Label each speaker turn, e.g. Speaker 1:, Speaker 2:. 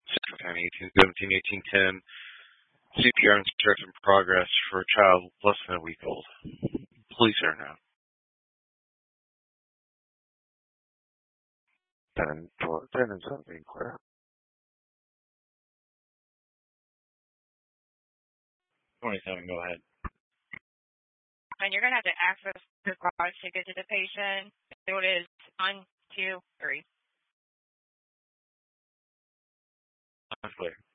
Speaker 1: County 1817, 1810. CPR instruction progress for a child less than a week old. Police are now. 10 and 17, clear. 27, go ahead.
Speaker 2: And you're going to have to access the garage to get to the patient. So it is 1, 2, 3.
Speaker 1: Clear.